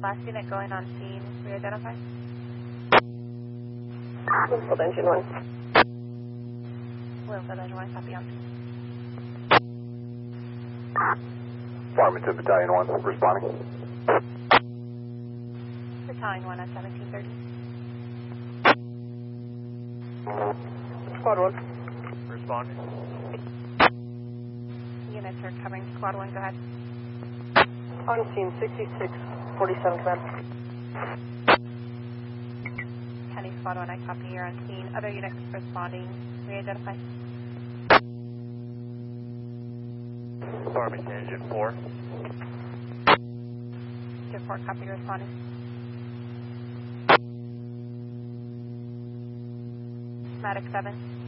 Last unit going on scene, re-identify. Bloomfield Engine 1. Bloomfield Engine 1, copy on scene. Farmington Battalion 1, responding. Battalion 1 at 1730. Squad 1. Responding. Units are covering squad 1, go ahead. On scene 6647 command. County squad 1, I copy, you're on scene. Other units responding, re-identify. Farmington Engine 4. Engine 4, copy, responding. Matic 7.